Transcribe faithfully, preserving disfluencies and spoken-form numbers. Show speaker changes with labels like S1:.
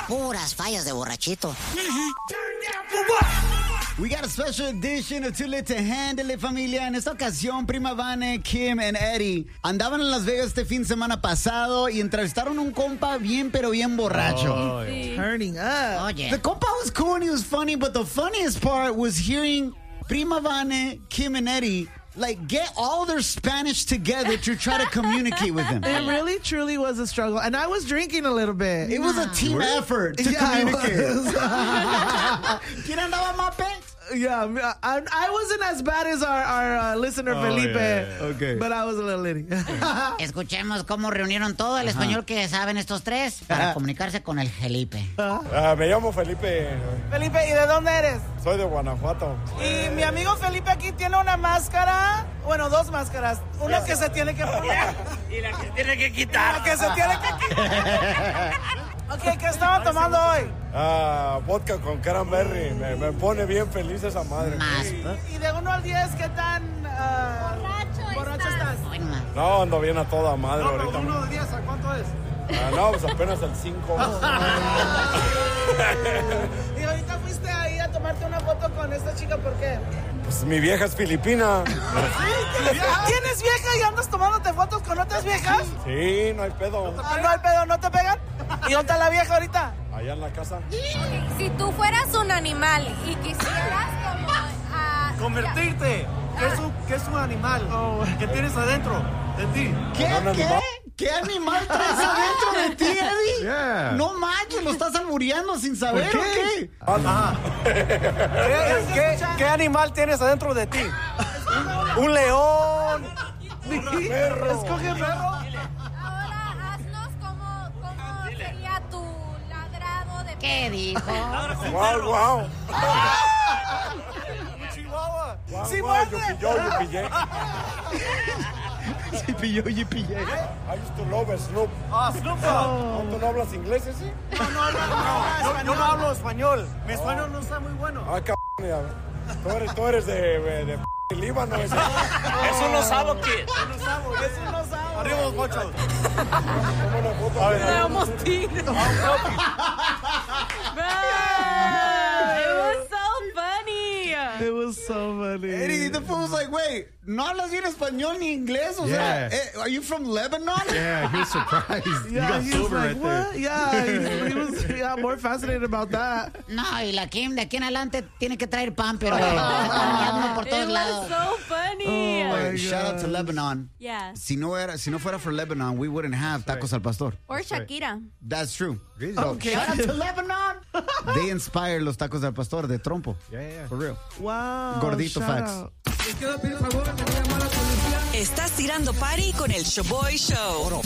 S1: Puras fallas de borrachito.
S2: We got a special edition of Too Lit to Handle It, familia. En esta ocasión, Prima Vane, Kim y Eddie andaban en Las Vegas este fin de semana pasado y entrevistaron a un compa bien, pero bien borracho.
S3: Oh, sí.
S4: Turning up.
S1: Oye.
S2: The compa was cool and he was funny, but the funniest part was hearing Prima Vane, Kim and Eddie like get all their Spanish together to try to communicate with them.
S4: It really, truly was a struggle. And I was drinking a little bit.
S2: It was a team effort to
S4: Yeah,
S2: communicate.
S4: it was.
S2: ¿Quién andaba más pe?
S4: Yeah, I, I wasn't as bad as our, our uh, listener
S3: Oh,
S4: Felipe.
S3: yeah, yeah.
S2: Okay.
S4: But I was a little litty.
S1: Escuchemos cómo reunieron todo el español que saben estos tres para
S2: Ajá.
S1: comunicarse con el Felipe.
S5: Ah, me llamo Felipe,
S4: Felipe, ¿y de dónde eres?
S5: soy de Guanajuato.
S4: Y mi amigo Felipe aquí tiene una máscara, bueno, dos máscaras. Una que se tiene que poner.
S6: Y la que tiene que quitar.
S4: La que se tiene que quitar. Ok, ¿qué estaban tomando hoy?
S5: Ah, vodka con cranberry, me, me pone bien feliz esa madre.
S1: Más.
S4: Y de uno al diez, ¿qué tan uh, borracho estás?
S1: Hoy nomás.
S5: No, ando bien a toda madre ahorita.
S4: de diez, ¿a cuánto es?
S5: Ah, no, pues apenas el cinco.
S4: Y ahorita fuiste ahí a tomarte una foto con esta chica, ¿por qué?
S5: Pues mi vieja es filipina.
S4: ¿Tienes vieja y andas tomándote fotos con otras viejas?
S5: Sí, no hay pedo.
S4: Ah, no hay pedo, ¿no te pegan? ¿Y dónde está la vieja ahorita?
S5: Allá en la casa.
S7: Si tú fueras un animal y quisieras como ah,
S6: Convertirte. ¿Qué es un, qué es un animal? ¿Qué tienes adentro de ti?
S2: ¿Qué?
S5: Un
S2: ¿Qué?
S5: animal.
S2: ¿Qué animal traes adentro de ti, Eddie?
S3: Yeah.
S2: No manches, lo estás albureando sin saber,
S3: ¿Por
S2: ¿o
S3: qué?
S2: qué?
S6: ¿Qué, qué, qué animal tienes adentro de ti? Un león.
S4: Perro. Escoge perro.
S7: ahora haznos como, como sería tu ladrado de
S1: ¿Qué dijo?
S5: Guau, guau.
S6: Un chihuahua.
S5: Guau,
S4: Sí,
S5: guau,
S4: muerde.
S5: yo pilló, yo pillé.
S2: Sí, pilló y pillé.
S5: I used to love Snoop.
S6: Ah, Snoop Dogg.
S5: ¿No, ¿Tú no hablas inglés, sí?
S6: No, no, no, no. Yo, yo no hablo español. Mi español no está muy bueno.
S5: Ah, cabrón, ya. Tú eres, tú eres de, de, de p- Líbano. ese.
S6: Es un osado, kid. Un osado, es un osado. Arriba los mochos.
S5: Toma una foto. A ver,
S7: It was so funny.
S4: It was so funny.
S2: Eddie, the fool was like, wait, ¿no hablas bien español ni inglés? O
S3: Yeah.
S2: sea, eh, are you from Lebanon?
S3: Yeah, he was surprised. you
S4: Yeah,
S3: got
S4: he was
S3: sober
S4: like,
S3: right
S4: what?
S3: there.
S4: Yeah, he, he was yeah, more fascinated about that.
S1: No, y la Kim de aquí en adelante tiene que traer pan, pero caminando por todos
S7: It
S1: lados.
S7: was so funny.
S4: Oh, my
S2: Wait, shout out to
S4: gosh.
S2: Lebanon.
S7: Yeah.
S2: Si no, era, si no fuera for Lebanon, we wouldn't have tacos al pastor.
S7: Or Shakira.
S2: That's true.
S3: Really?
S4: Okay.
S2: Shout out to Lebanon. They inspired los tacos al pastor de trompo.
S3: Yeah, yeah, yeah.
S2: For real.
S4: Wow.
S2: Gordito
S4: shout
S2: facts.
S4: out.
S8: Estás tirando party con el Showboy Show.